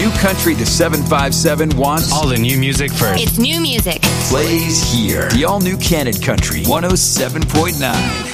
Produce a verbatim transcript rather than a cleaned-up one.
new country the seven five seven wants. All the new music first. It's new music. Plays here. The all-new Canon Country one oh seven point nine.